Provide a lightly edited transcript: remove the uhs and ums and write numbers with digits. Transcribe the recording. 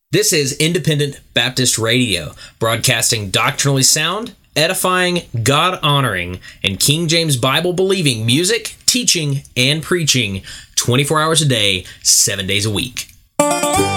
This is Independent Baptist Radio, broadcasting doctrinally sound, edifying, God-honoring, and King James Bible-believing music, teaching, and preaching 24 hours a day, 7 days a week.